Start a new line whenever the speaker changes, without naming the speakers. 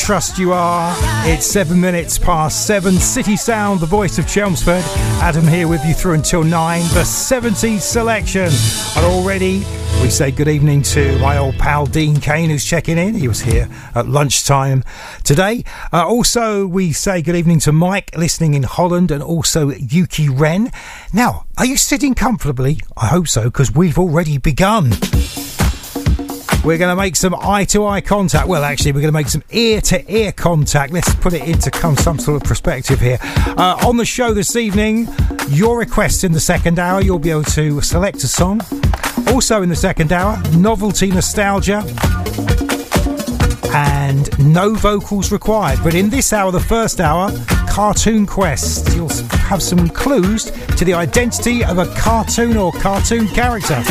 trust you are. It's 7 minutes past 7. City Sound, the voice of Chelmsford. Adam here with you through until 9. The 70s selection. And already we say good evening to my old pal Dean Kane, who's checking in. He was here at lunchtime today. Also, we say good evening to Mike, listening in Holland, and also Yuki Wren. Now, are you sitting comfortably? I hope so, because we've already begun. We're going to make some eye-to-eye contact. Well, actually, we're going to make some ear-to-ear contact. Let's put it into some sort of perspective here. On the show this evening, your requests in the second hour. You'll be able to select a song. Also in the second hour, novelty nostalgia. And no vocals required. But in this hour, the first hour, Cartoon Quest. You'll have some clues to the identity of a cartoon or cartoon character.